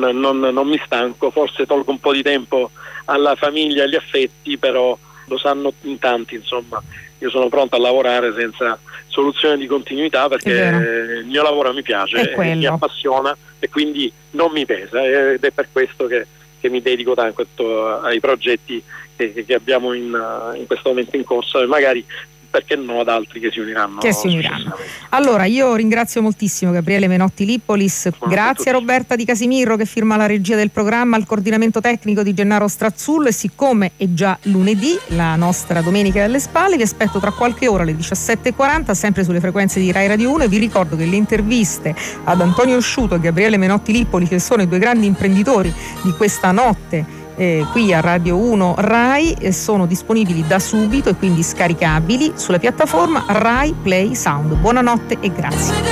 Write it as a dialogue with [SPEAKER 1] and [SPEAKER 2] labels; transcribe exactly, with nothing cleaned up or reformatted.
[SPEAKER 1] non, non mi stanco, forse tolgo un po' di tempo alla famiglia e agli affetti, però lo sanno in tanti, insomma, io sono pronto a lavorare senza soluzione di continuità, perché il mio lavoro mi piace, e mi appassiona, e quindi non mi pesa, ed è per questo che, che mi dedico tanto ai progetti che, che abbiamo in, in questo momento in corso, e magari, perché no, ad altri che si uniranno.
[SPEAKER 2] Che si uniranno. Allora, io ringrazio moltissimo Gabriele Menotti Lippolis, grazie a Roberta Di Casimiro che firma la regia del programma, al coordinamento tecnico di Gennaro Strazzullo, e siccome è già lunedì, la nostra domenica è alle spalle, vi aspetto tra qualche ora alle diciassette e quaranta, sempre sulle frequenze di Rai Radio uno, e vi ricordo che le interviste ad Antonio Sciuto e Gabriele Menotti Lippolis, che sono i due grandi imprenditori di questa notte Eh, qui a Radio uno Rai, eh, sono disponibili da subito e quindi scaricabili sulla piattaforma Rai Play Sound. Buonanotte e grazie.